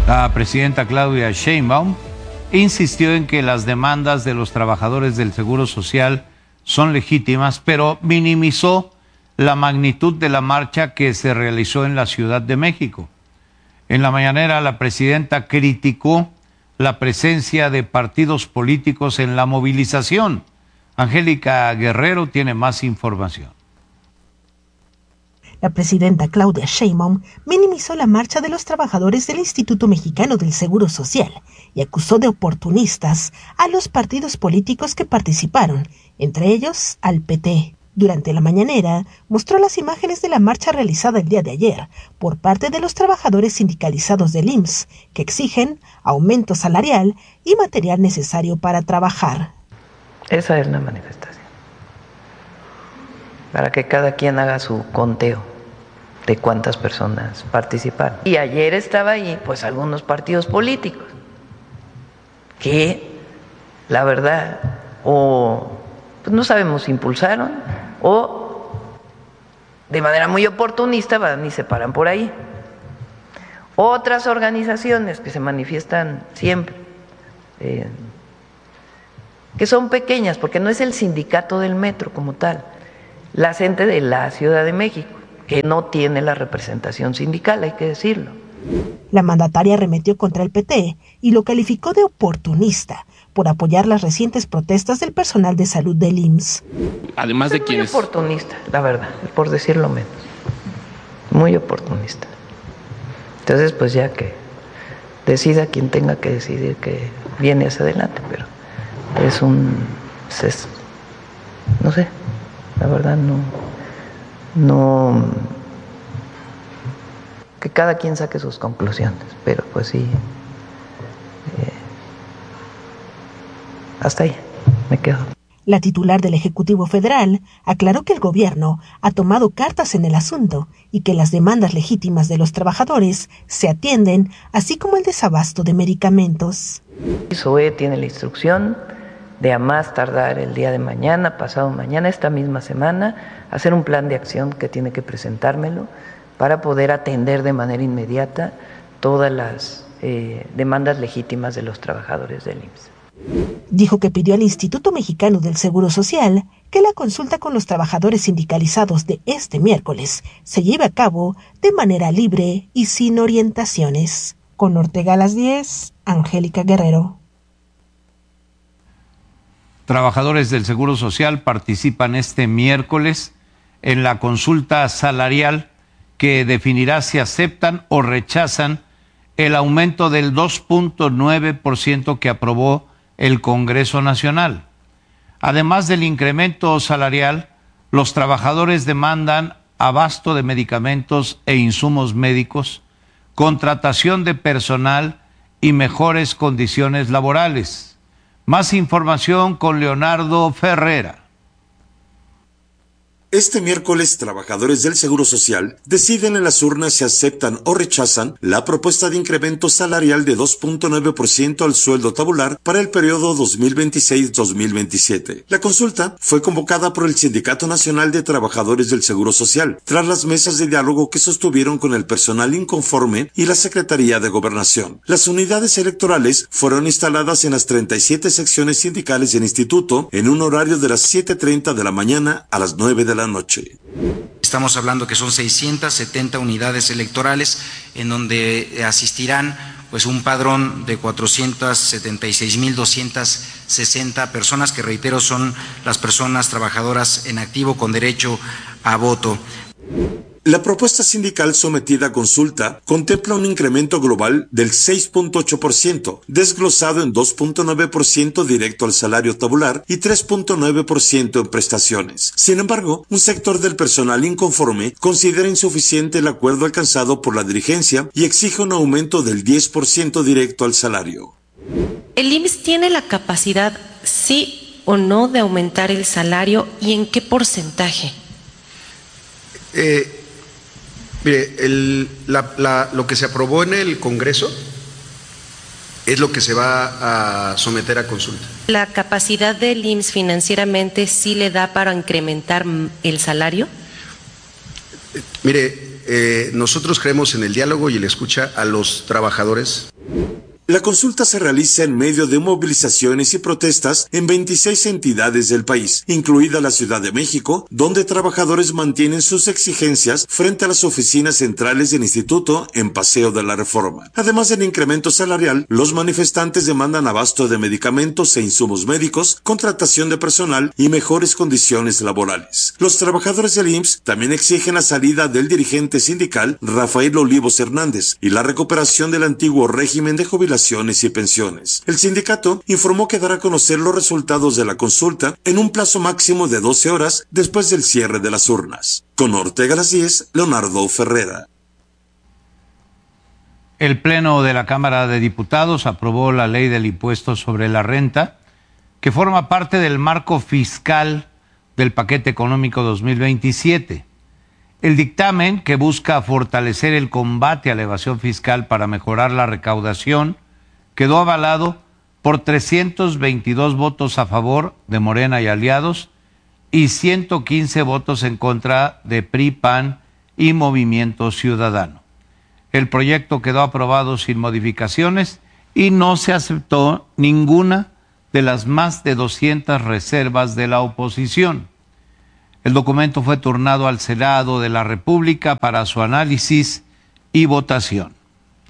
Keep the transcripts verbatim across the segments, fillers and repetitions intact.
La presidenta Claudia Sheinbaum insistió en que las demandas de los trabajadores del Seguro Social son legítimas, pero minimizó la magnitud de la marcha que se realizó en la Ciudad de México. En la mañanera, la presidenta criticó la presencia de partidos políticos en la movilización. Angélica Guerrero tiene más información. La presidenta Claudia Sheinbaum minimizó la marcha de los trabajadores del Instituto Mexicano del Seguro Social y acusó de oportunistas a los partidos políticos que participaron, entre ellos al P T. Durante la mañanera, mostró las imágenes de la marcha realizada el día de ayer por parte de los trabajadores sindicalizados del I M S S, que exigen aumento salarial y material necesario para trabajar. Esa es la manifestación, para que cada quien haga su conteo de cuántas personas participaron. Y ayer estaba ahí, pues, algunos partidos políticos que, la verdad, o pues, no sabemos si impulsaron o de manera muy oportunista van y se paran por ahí. Otras organizaciones que se manifiestan siempre, eh, que son pequeñas, porque no es el sindicato del metro como tal, la gente de la Ciudad de México, que no tiene la representación sindical, hay que decirlo. La mandataria arremetió contra el P T y lo calificó de oportunista por apoyar las recientes protestas del personal de salud del I M S S. Además de quienes... Muy oportunista, la verdad, por decirlo menos. Muy oportunista. Entonces, pues ya que decida quien tenga que decidir que viene hacia adelante, pero es un... Es, no sé, la verdad no... No... Que cada quien saque sus conclusiones, pero pues sí... Eh, hasta ahí, me quedo. La titular del Ejecutivo Federal aclaró que el gobierno ha tomado cartas en el asunto y que las demandas legítimas de los trabajadores se atienden, así como el desabasto de medicamentos. S O E tiene la instrucción de a más tardar el día de mañana, pasado mañana, esta misma semana, hacer un plan de acción que tiene que presentármelo para poder atender de manera inmediata todas las eh, demandas legítimas de los trabajadores del I M S S. Dijo que pidió al Instituto Mexicano del Seguro Social que la consulta con los trabajadores sindicalizados de este miércoles se lleve a cabo de manera libre y sin orientaciones. Con Ortega a las diez, Angélica Guerrero. Trabajadores del Seguro Social participan este miércoles en la consulta salarial que definirá si aceptan o rechazan el aumento del dos punto nueve por ciento que aprobó el Congreso Nacional. Además del incremento salarial, los trabajadores demandan abasto de medicamentos e insumos médicos, contratación de personal y mejores condiciones laborales. Más información con Leonardo Ferrera. Este miércoles, trabajadores del Seguro Social deciden en las urnas si aceptan o rechazan la propuesta de incremento salarial de dos punto nueve por ciento al sueldo tabular para el periodo dos mil veintiséis a dos mil veintisiete. La consulta fue convocada por el Sindicato Nacional de Trabajadores del Seguro Social, tras las mesas de diálogo que sostuvieron con el personal inconforme y la Secretaría de Gobernación. Las unidades electorales fueron instaladas en las treinta y siete secciones sindicales del instituto en un horario de las siete treinta de la mañana a las nueve de la noche. Estamos hablando que son seiscientas setenta unidades electorales en donde asistirán pues un padrón de cuatrocientas setenta y seis mil doscientas sesenta personas que, reitero, son las personas trabajadoras en activo con derecho a voto. La propuesta sindical sometida a consulta contempla un incremento global del seis punto ocho por ciento, desglosado en dos punto nueve por ciento directo al salario tabular y tres punto nueve por ciento en prestaciones. Sin embargo, un sector del personal inconforme considera insuficiente el acuerdo alcanzado por la dirigencia y exige un aumento del diez por ciento directo al salario. ¿El I M S S tiene la capacidad, sí o no, de aumentar el salario y en qué porcentaje? Eh... Mire, el, la, la, lo que se aprobó en el Congreso es lo que se va a someter a consulta. ¿La capacidad del I M S S financieramente sí le da para incrementar el salario? Eh, mire, eh, nosotros creemos en el diálogo y en la escucha a los trabajadores. La consulta se realiza en medio de movilizaciones y protestas en veintiséis entidades del país, incluida la Ciudad de México, donde trabajadores mantienen sus exigencias frente a las oficinas centrales del instituto en Paseo de la Reforma. Además del incremento salarial, los manifestantes demandan abasto de medicamentos e insumos médicos, contratación de personal y mejores condiciones laborales. Los trabajadores del I M S S también exigen la salida del dirigente sindical Rafael Olivos Hernández y la recuperación del antiguo régimen de jubilación y pensiones. El sindicato informó que dará a conocer los resultados de la consulta en un plazo máximo de doce horas después del cierre de las urnas. Con Ortega a las diez, Leonardo Ferrera. El Pleno de la Cámara de Diputados aprobó la ley del impuesto sobre la renta, que forma parte del marco fiscal del paquete económico dos mil veintisiete. El dictamen, que busca fortalecer el combate a la evasión fiscal para mejorar la recaudación, quedó avalado por trescientos veintidós votos a favor de Morena y aliados y ciento quince votos en contra de P R I, P A N y Movimiento Ciudadano. El proyecto quedó aprobado sin modificaciones y no se aceptó ninguna de las más de doscientas reservas de la oposición. El documento fue turnado al Senado de la República para su análisis y votación.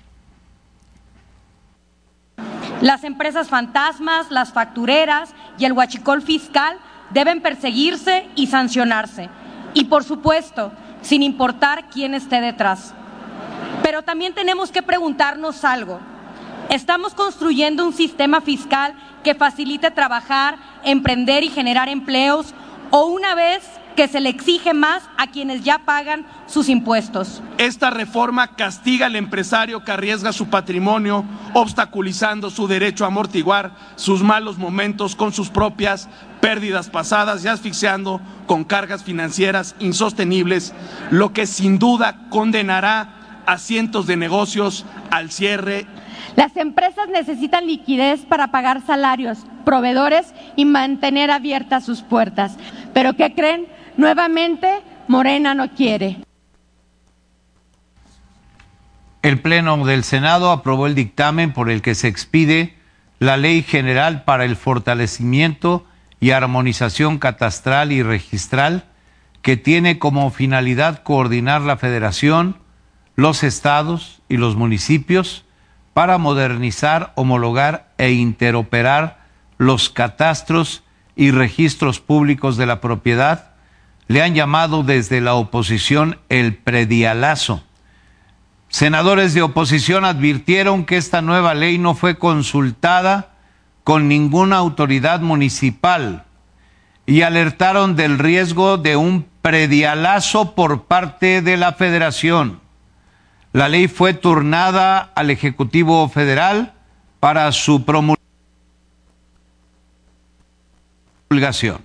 Las empresas fantasmas, las factureras y el huachicol fiscal deben perseguirse y sancionarse. Y por supuesto, sin importar quién esté detrás. Pero también tenemos que preguntarnos algo. ¿Estamos construyendo un sistema fiscal que facilite trabajar, emprender y generar empleos, o una vez que se le exige más a quienes ya pagan sus impuestos? Esta reforma castiga al empresario que arriesga su patrimonio, obstaculizando su derecho a amortiguar sus malos momentos con sus propias pérdidas pasadas y asfixiando con cargas financieras insostenibles, lo que sin duda condenará a cientos de negocios al cierre. Las empresas necesitan liquidez para pagar salarios, proveedores y mantener abiertas sus puertas. ¿Pero qué creen? Nuevamente, Morena no quiere. El Pleno del Senado aprobó el dictamen por el que se expide la Ley General para el Fortalecimiento y Armonización Catastral y Registral, que tiene como finalidad coordinar la Federación, los estados y los municipios para modernizar, homologar e interoperar los catastros y registros públicos de la propiedad. Le han llamado desde la oposición el predialazo. Senadores de oposición advirtieron que esta nueva ley no fue consultada con ninguna autoridad municipal y alertaron del riesgo de un predialazo por parte de la Federación. La ley fue turnada al Ejecutivo Federal para su promulgación.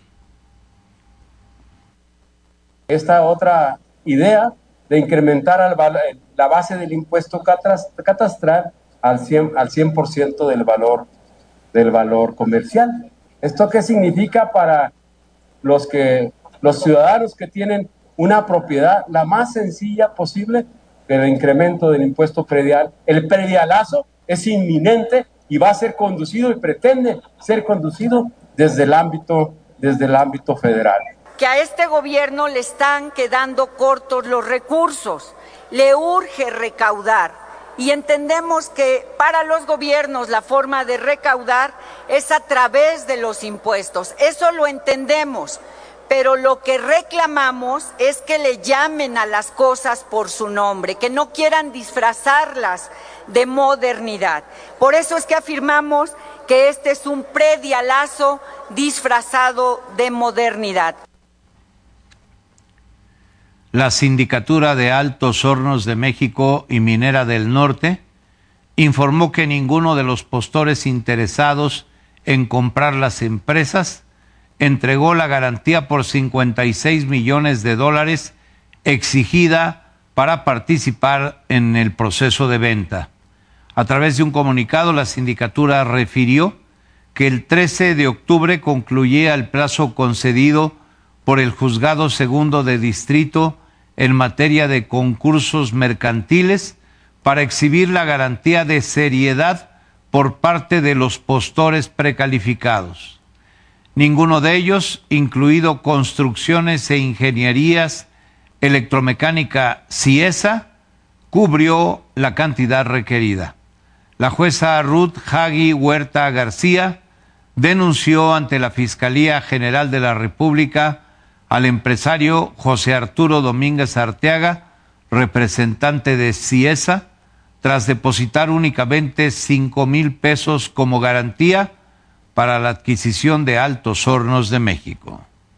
Esta otra idea de incrementar al, la base del impuesto catastral al cien por ciento, al cien por ciento del valor, del valor comercial. ¿Esto qué significa para los, que, los ciudadanos que tienen una propiedad la más sencilla posible? El incremento del impuesto predial, el predialazo es inminente y va a ser conducido y pretende ser conducido desde el ámbito, desde el ámbito federal. Que a este gobierno le están quedando cortos los recursos, le urge recaudar y entendemos que para los gobiernos la forma de recaudar es a través de los impuestos, eso lo entendemos. Pero lo que reclamamos es que le llamen a las cosas por su nombre, que no quieran disfrazarlas de modernidad. Por eso es que afirmamos que este es un predialazo disfrazado de modernidad. La Sindicatura de Altos Hornos de México y Minera del Norte informó que ninguno de los postores interesados en comprar las empresas entregó la garantía por cincuenta y seis millones de dólares exigida para participar en el proceso de venta. A través de un comunicado, la sindicatura refirió que el trece de octubre concluía el plazo concedido por el Juzgado Segundo de Distrito en materia de concursos mercantiles para exhibir la garantía de seriedad por parte de los postores precalificados. Ninguno de ellos, incluido Construcciones e Ingenierías Electromecánica CIESA, cubrió la cantidad requerida. La jueza Ruth Hagui Huerta García denunció ante la Fiscalía General de la República al empresario José Arturo Domínguez Arteaga, representante de CIESA, tras depositar únicamente cinco mil pesos como garantía para la adquisición de Altos Hornos de México.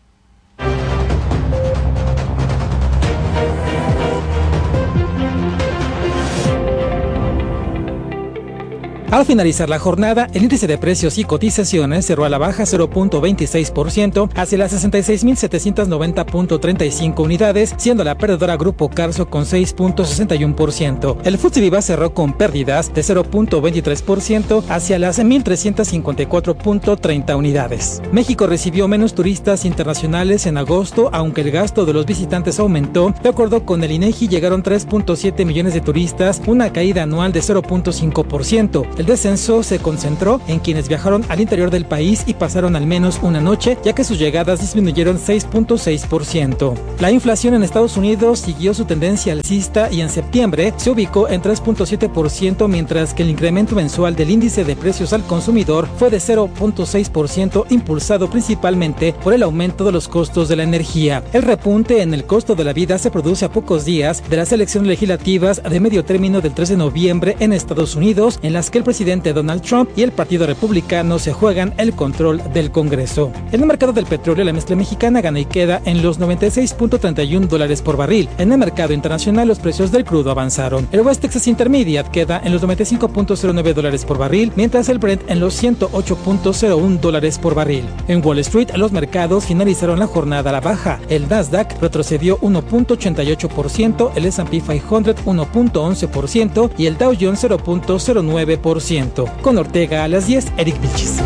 Al finalizar la jornada, el índice de precios y cotizaciones cerró a la baja cero punto veintiséis por ciento hacia las sesenta y seis mil setecientos noventa punto treinta y cinco unidades, siendo la perdedora Grupo Carso con seis punto sesenta y uno por ciento. El F T S E Viva cerró con pérdidas de cero punto veintitrés por ciento hacia las mil trescientos cincuenta y cuatro punto treinta unidades. México recibió menos turistas internacionales en agosto, aunque el gasto de los visitantes aumentó. De acuerdo con el INEGI, llegaron tres punto siete millones de turistas, una caída anual de cero punto cinco por ciento. El descenso se concentró en quienes viajaron al interior del país y pasaron al menos una noche, ya que sus llegadas disminuyeron seis punto seis por ciento. La inflación en Estados Unidos siguió su tendencia alcista y en septiembre se ubicó en tres punto siete por ciento, mientras que el incremento mensual del índice de precios al consumidor fue de cero punto seis por ciento, impulsado principalmente por el aumento de los costos de la energía. El repunte en el costo de la vida se produce a pocos días de las elecciones legislativas de medio término del tres de noviembre en Estados Unidos, en las que el presidente Donald Trump y el Partido Republicano se juegan el control del Congreso. En el mercado del petróleo, la mezcla mexicana gana y queda en los noventa y seis punto treinta y uno dólares por barril. En el mercado internacional, los precios del crudo avanzaron. El West Texas Intermediate queda en los noventa y cinco punto cero nueve dólares por barril, mientras el Brent en los ciento ocho punto cero uno dólares por barril. En Wall Street, los mercados finalizaron la jornada a la baja. El Nasdaq retrocedió uno punto ochenta y ocho por ciento, el ese and pe quinientos uno punto once por ciento y el Dow Jones cero punto cero nueve por ciento. Con Ortega a las diez, Eric Vilchis.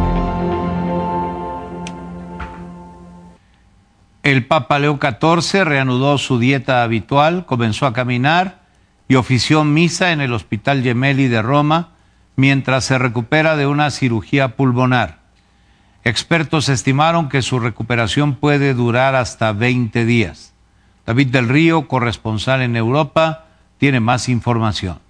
El Papa Leo catorce reanudó su dieta habitual, comenzó a caminar y ofició misa en el Hospital Gemelli de Roma mientras se recupera de una cirugía pulmonar. Expertos estimaron que su recuperación puede durar hasta veinte días. David del Río, corresponsal en Europa, tiene más información.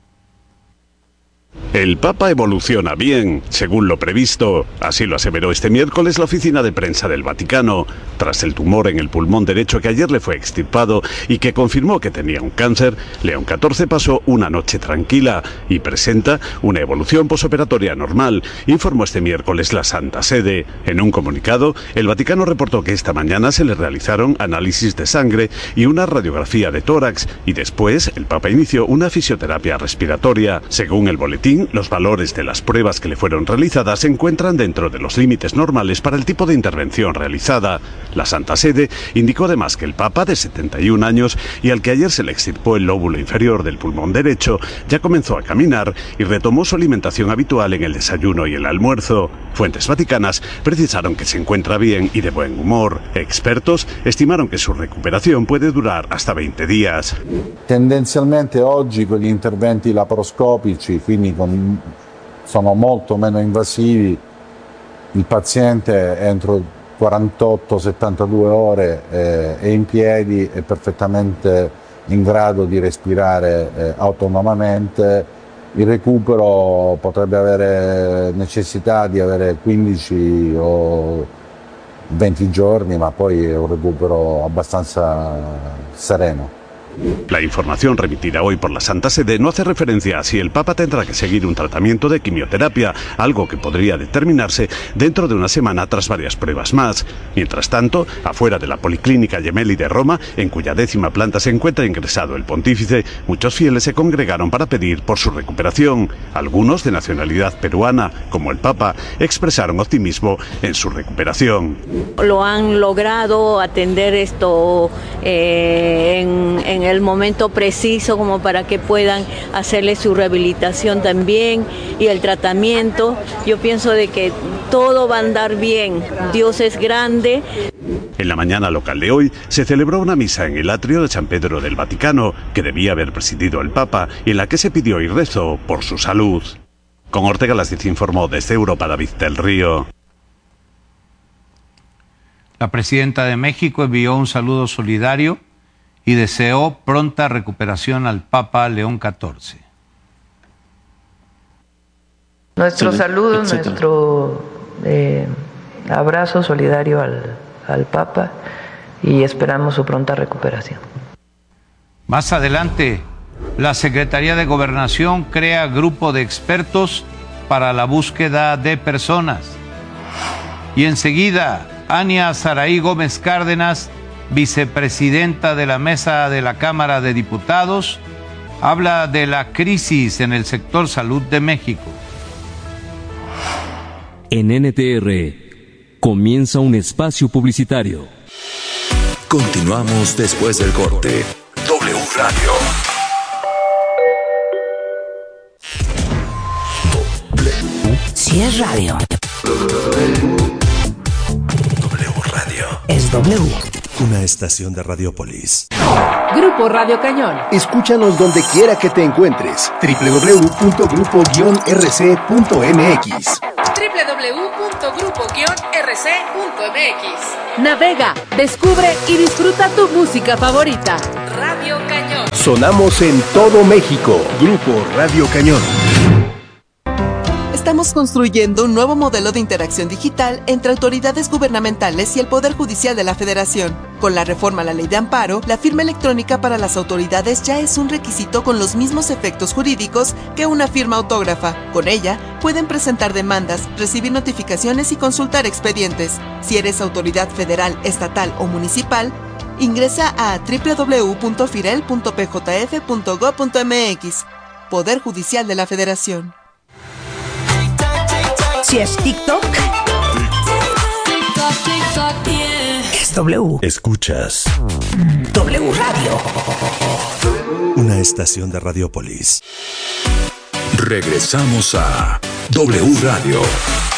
El Papa evoluciona bien, según lo previsto. Así lo aseveró este miércoles la oficina de prensa del Vaticano, tras el tumor en el pulmón derecho que ayer le fue extirpado y que confirmó que tenía un cáncer. León catorce pasó una noche tranquila y presenta una evolución posoperatoria normal, informó este miércoles la Santa Sede. En un comunicado, el Vaticano reportó que esta mañana se le realizaron análisis de sangre y una radiografía de tórax, y después el Papa inició una fisioterapia respiratoria. Según el boletín, los valores de las pruebas que le fueron realizadas se encuentran dentro de los límites normales para el tipo de intervención realizada. La Santa Sede indicó además que el Papa, de setenta y un años y al que ayer se le extirpó el lóbulo inferior del pulmón derecho, ya comenzó a caminar y retomó su alimentación habitual en el desayuno y el almuerzo. Fuentes vaticanas precisaron que se encuentra bien y de buen humor. Expertos estimaron que su recuperación puede durar hasta veinte días. Tendenzialmente oggi con gli interventi laparoscopici, quindi con, sono molto meno invasivi, il paziente entro quarantotto settantadue ore eh, è in piedi, è perfettamente in grado di respirare eh, autonomamente. Il recupero potrebbe avere necessità di avere quindici o venti giorni, ma poi è un recupero abbastanza sereno. La información remitida hoy por la Santa Sede no hace referencia a si el Papa tendrá que seguir un tratamiento de quimioterapia, algo que podría determinarse dentro de una semana tras varias pruebas más. Mientras tanto, afuera de la Policlínica Gemelli de Roma, en cuya décima planta se encuentra ingresado el pontífice, muchos fieles se congregaron para pedir por su recuperación. Algunos, de nacionalidad peruana, como el Papa, expresaron optimismo en su recuperación. Lo han logrado atender esto eh, en, en el momento preciso como para que puedan hacerle su rehabilitación también y el tratamiento. Yo pienso de que todo va a andar bien. Dios es grande. En la mañana local de hoy se celebró una misa en el atrio de San Pedro del Vaticano, que debía haber presidido el Papa, y en la que se pidió y rezó por su salud. Con Ortega las diez informó desde Europa David del Río. La presidenta de México envió un saludo solidario y deseó pronta recuperación al Papa León catorce. Nuestro saludo, nuestro eh, abrazo solidario al, al Papa y esperamos su pronta recuperación. Más adelante, la Secretaría de Gobernación crea grupo de expertos para la búsqueda de personas. Y enseguida, Ania Saraí Gómez Cárdenas, vicepresidenta de la Mesa de la Cámara de Diputados, habla de la crisis en el sector salud de México. En N T R comienza un espacio publicitario. Continuamos después del corte. W Radio. W. Si es radio. W Radio. Es W. Una estación de Radiopolis. Grupo Radio Cañón. Escúchanos donde quiera que te encuentres. doble u doble u doble u punto grupo guion r c punto m x. doble u doble u doble u punto grupo guion r c punto m x. Navega, descubre y disfruta tu música favorita. Radio Cañón. Sonamos en todo México. Grupo Radio Cañón. Estamos construyendo un nuevo modelo de interacción digital entre autoridades gubernamentales y el Poder Judicial de la Federación. Con la reforma a la Ley de Amparo, la firma electrónica para las autoridades ya es un requisito con los mismos efectos jurídicos que una firma autógrafa. Con ella, pueden presentar demandas, recibir notificaciones y consultar expedientes. Si eres autoridad federal, estatal o municipal, ingresa a doble u doble u doble u punto firel punto p j f punto gob punto m x. Poder Judicial de la Federación. Si es TikTok, es W. Escuchas W Radio. Una estación de Radiopolis. Regresamos a W Radio.